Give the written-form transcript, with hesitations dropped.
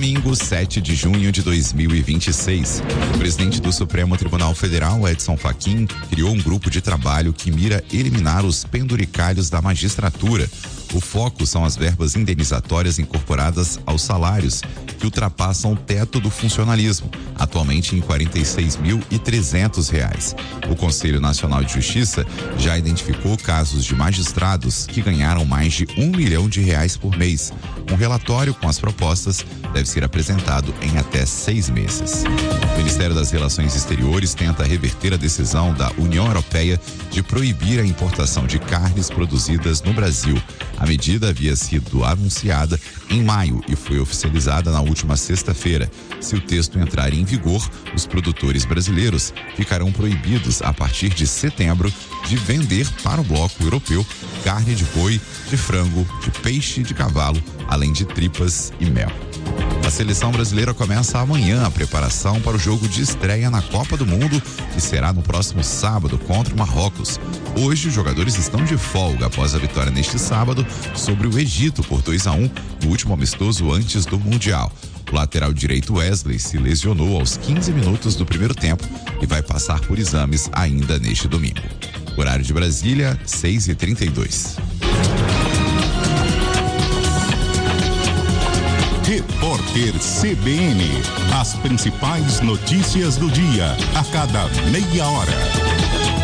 Domingo, 7 de junho de 2026. O presidente do Supremo Tribunal Federal, Edson Fachin, criou um grupo de trabalho que mira eliminar os penduricalhos da magistratura. O foco são as verbas indenizatórias incorporadas aos salários, que ultrapassam o teto do funcionalismo, atualmente em R$ 46.300. O Conselho Nacional de Justiça já identificou casos de magistrados que ganharam mais de R$ 1 milhão por mês. Um relatório com as propostas deve ser apresentado em até 6 meses. O Ministério das Relações Exteriores tenta reverter a decisão da União Europeia de proibir a importação de carnes produzidas no Brasil. A medida havia sido anunciada em maio e foi oficializada na última sexta-feira. Se o texto entrar em vigor, os produtores brasileiros ficarão proibidos a partir de setembro de vender para o bloco europeu carne de boi, de frango, de peixe, de cavalo, além de tripas e mel. A seleção brasileira começa amanhã a preparação para o jogo de estreia na Copa do Mundo, que será no próximo sábado contra o Marrocos. Hoje, os jogadores estão de folga após a vitória neste sábado sobre o Egito por 2-1 no último amistoso antes do Mundial. O lateral direito Wesley se lesionou aos 15 minutos do primeiro tempo e vai passar por exames ainda neste domingo. Horário de Brasília, 6h32. Repórter CBN. As principais notícias do dia, a cada meia hora.